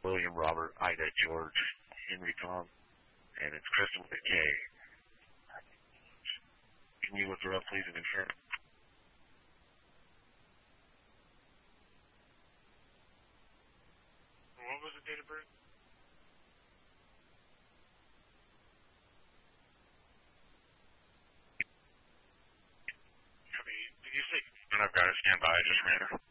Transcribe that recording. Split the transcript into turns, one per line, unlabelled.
William, Robert, Ida, George, Henry, Tom, and it's Kristen with a K. Can you look her up, please, and confirm?
What was the date of birth? Did you say?
And I've got to stand by. I just ran her.